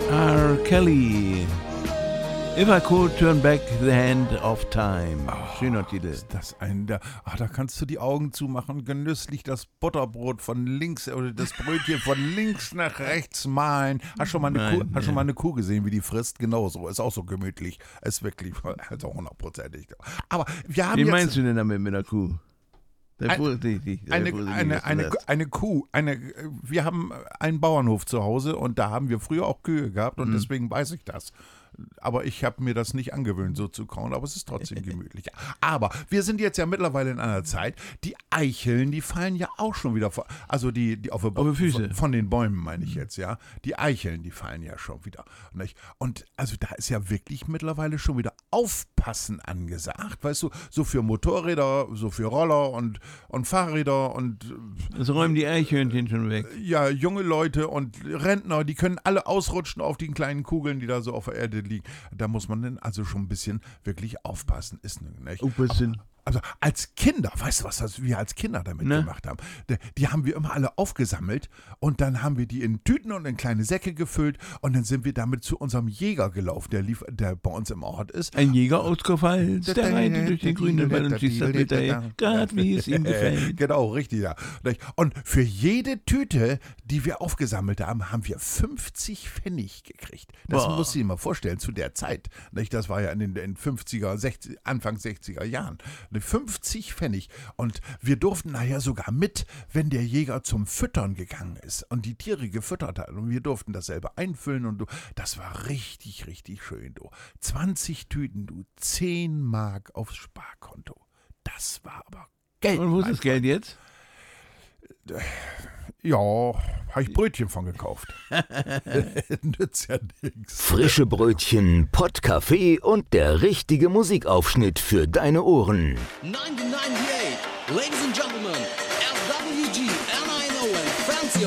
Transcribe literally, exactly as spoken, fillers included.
R. Kelly. If I could turn back the hand of time. Oh, schöner Titel. Ist das ein, da, ach, da kannst du die Augen zumachen, genüsslich das Butterbrot von links oder das Brötchen von links nach rechts malen. Hast schon mal eine, Nein, Kuh, hast ja. schon mal eine Kuh gesehen, wie die frisst? Genauso, ist auch so gemütlich. Ist wirklich, also hundertprozentig. Aber wir haben Wie jetzt meinst du denn damit mit einer Kuh? Der Ein- vorsichtig, der eine, vorsichtig eine, ist eine, anders. eine Kuh, eine, wir haben einen Bauernhof zu Hause und da haben wir früher auch Kühe gehabt und Mhm. deswegen weiß ich das. Aber ich habe mir das nicht angewöhnt, so zu kauen, aber es ist trotzdem gemütlich. Aber wir sind jetzt ja mittlerweile in einer Zeit, die Eicheln, die fallen ja auch schon wieder vor, also die, die auf, die Auf die Füße. Von, von den Bäumen meine ich jetzt, ja. Die Eicheln, die fallen ja schon wieder. Nicht? Und also da ist ja wirklich mittlerweile schon wieder Aufpassen angesagt, weißt du, so für Motorräder, so für Roller und, und Fahrräder und Das räumen die Eichhörnchen schon weg. ja, junge Leute und Rentner, die können alle ausrutschen auf den kleinen Kugeln, die da so auf der Erde liegen. Da muss man dann also schon ein bisschen wirklich aufpassen. Ist nicht? Oh, was denn? Also als Kinder, weißt du, was das wir als Kinder damit Ne? gemacht haben? Die, die haben wir immer alle aufgesammelt und dann haben wir die in Tüten und in kleine Säcke gefüllt und dann sind wir damit zu unserem Jäger gelaufen, der, lief, der bei uns im Ort ist. Ein Jäger aus Kurpfalz, der reitet durch den grünen Wald und schießt das Wetter her, grad wie es ihm gefällt. Genau, richtig, ja. Und für jede Tüte, die wir aufgesammelt haben, haben wir fünfzig Pfennig gekriegt. Das Boah. musst du dir mal vorstellen, zu der Zeit. Nicht? Das war ja in den, in fünfziger, sechzig, Anfang sechziger Jahren. fünfzig Pfennig. Und wir durften nachher sogar mit, wenn der Jäger zum Füttern gegangen ist und die Tiere gefüttert hat. Und wir durften das selber einfüllen. Und du, das war richtig, richtig schön. Du. zwanzig Tüten, du, zehn Mark aufs Sparkonto. Das war aber Geld. Und wo ist das Geld jetzt? Ja, habe ich Brötchen von gekauft. Nützt ja nichts. Frische Brötchen, Pottkaffee und der richtige Musikaufschnitt für deine Ohren. neunzehn neunundneunzig, Ladies and Gentlemen, F W G, N I N O and Fancy